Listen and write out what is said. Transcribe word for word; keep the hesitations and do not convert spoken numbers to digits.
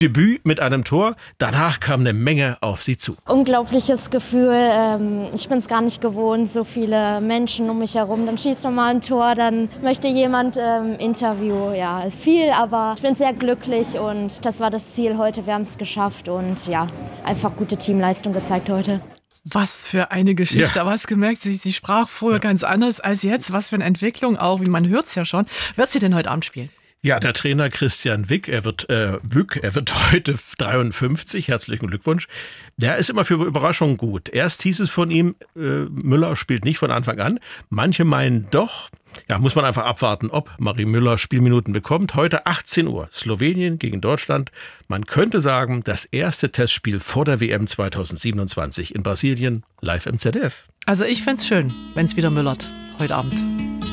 Debüt mit einem Tor, danach kam eine Menge auf sie zu. Unglaubliches Gefühl, ich bin es gar nicht gewohnt, so viele Menschen um mich herum. Dann schießt man mal ein Tor, dann möchte jemand ähm, Interview. Ja, viel, aber ich bin sehr glücklich und das war das Ziel heute. Wir haben es geschafft und ja, einfach gute Teamleistung gezeigt heute. Was für eine Geschichte, Ja. aber hast gemerkt, sie, sie sprach vorher ja. ganz anders als jetzt. Was für eine Entwicklung auch, wie man hört es ja schon. Wird sie denn heute Abend spielen? Ja, der Trainer Christian Wick, er wird äh, Wück, er wird heute dreiundfünfzig, herzlichen Glückwunsch. Der ist immer für Überraschungen gut. Erst hieß es von ihm, äh, Müller spielt nicht von Anfang an. Manche meinen doch, ja, muss man einfach abwarten, ob Marie Müller Spielminuten bekommt. Heute achtzehn Uhr, Slowenien gegen Deutschland. Man könnte sagen, das erste Testspiel vor der W M zweitausendsiebenundzwanzig in Brasilien, live im Z D F. Also ich fänd's schön, wenn's wieder müllert heute Abend.